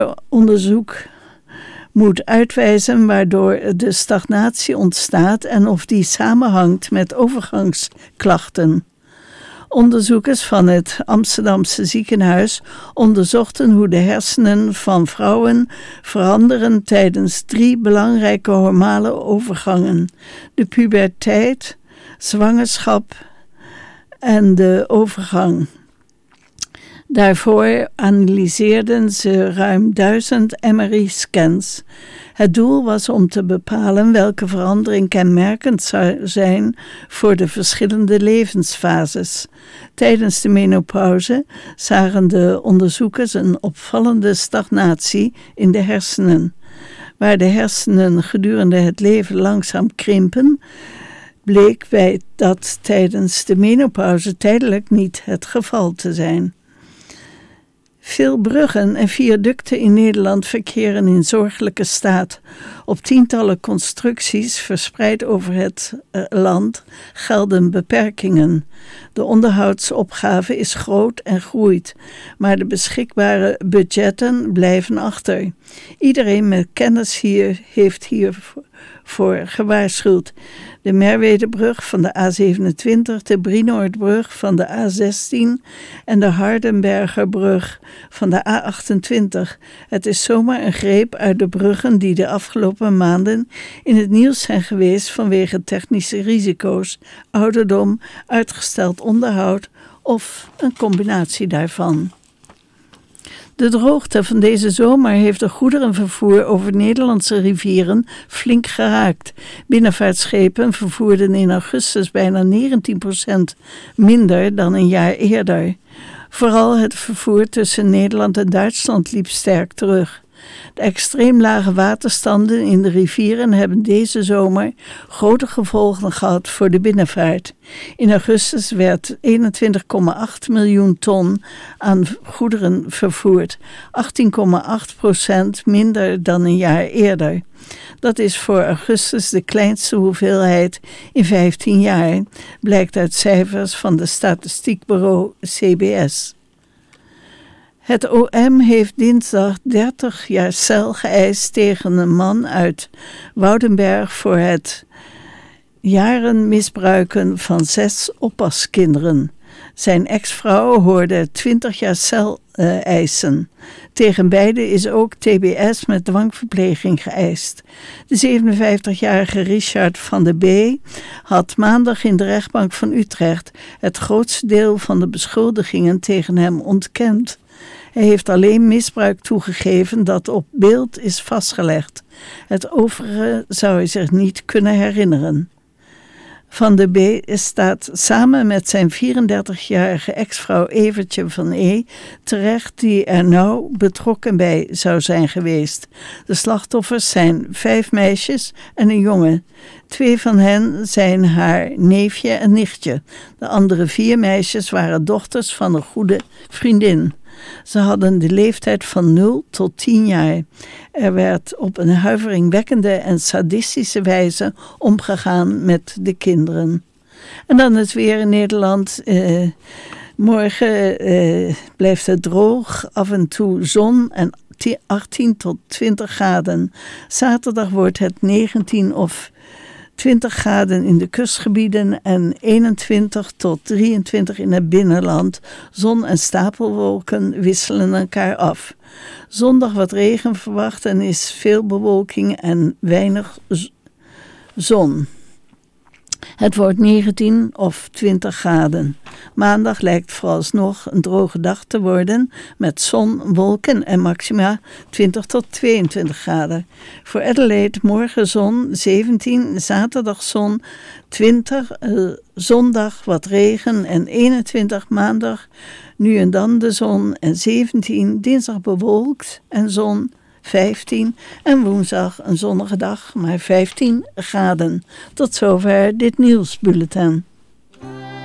onderzoek moet uitwijzen waardoor de stagnatie ontstaat en of die samenhangt met overgangsklachten. Onderzoekers van het Amsterdamse ziekenhuis onderzochten hoe de hersenen van vrouwen veranderen tijdens 3 belangrijke hormonale overgangen: de puberteit, zwangerschap en de overgang. Daarvoor analyseerden ze ruim 1000 MRI-scans. Het doel was om te bepalen welke verandering kenmerkend zou zijn voor de verschillende levensfases. Tijdens de menopauze zagen de onderzoekers een opvallende stagnatie in de hersenen. Waar de hersenen gedurende het leven langzaam krimpen, bleek bij dat tijdens de menopauze tijdelijk niet het geval te zijn. Veel bruggen en viaducten in Nederland verkeren in zorgelijke staat. Op tientallen constructies verspreid over het land gelden beperkingen. De onderhoudsopgave is groot en groeit, maar de beschikbare budgetten blijven achter. Iedereen met kennis heeft hiervoor gewaarschuwd. De Merwedebrug van de A27, de Brienoordbrug van de A16 en de Hardenbergerbrug van de A28. Het is zomaar een greep uit de bruggen die de afgelopen maanden in het nieuws zijn geweest vanwege technische risico's, ouderdom, uitgesteld onderhoud of een combinatie daarvan. De droogte van deze zomer heeft de goederenvervoer over Nederlandse rivieren flink geraakt. Binnenvaartschepen vervoerden in augustus bijna 19% minder dan een jaar eerder. Vooral het vervoer tussen Nederland en Duitsland liep sterk terug. De extreem lage waterstanden in de rivieren hebben deze zomer grote gevolgen gehad voor de binnenvaart. In augustus werd 21,8 miljoen ton aan goederen vervoerd, 18,8% minder dan een jaar eerder. Dat is voor augustus de kleinste hoeveelheid in 15 jaar, blijkt uit cijfers van de statistiekbureau CBS. Het OM heeft dinsdag 30 jaar cel geëist tegen een man uit Woudenberg voor het jaren misbruiken van 6 oppaskinderen. Zijn ex-vrouw hoorde 20 jaar cel eisen. Tegen beide is ook TBS met dwangverpleging geëist. De 57-jarige Richard van de B. had maandag in de rechtbank van Utrecht het grootste deel van de beschuldigingen tegen hem ontkend. Hij heeft alleen misbruik toegegeven dat op beeld is vastgelegd. Het overige zou hij zich niet kunnen herinneren. Van de B. staat samen met zijn 34-jarige ex-vrouw Evertje van E. terecht die er nauw betrokken bij zou zijn geweest. De slachtoffers zijn 5 meisjes en een jongen. 2 van hen zijn haar neefje en nichtje. De andere 4 meisjes waren dochters van een goede vriendin. Ze hadden de leeftijd van 0 tot 10 jaar. Er werd op een huiveringwekkende en sadistische wijze omgegaan met de kinderen. En dan het weer in Nederland. Morgen blijft het droog, af en toe zon en 18 tot 20 graden. Zaterdag wordt het 19 of 20 graden in de kustgebieden en 21 tot 23 in het binnenland. Zon en stapelwolken wisselen elkaar af. Zondag wat regen verwacht en is veel bewolking en weinig zon. Het wordt 19 of 20 graden. Maandag lijkt vooralsnog een droge dag te worden met zon, wolken en maxima 20 tot 22 graden. Voor Adelaide morgen zon 17, zaterdag zon 20, zondag wat regen en 21 maandag nu en dan de zon en 17, dinsdag bewolkt en zon 15 en woensdag een zonnige dag, maar 15 graden. Tot zover dit nieuwsbulletin.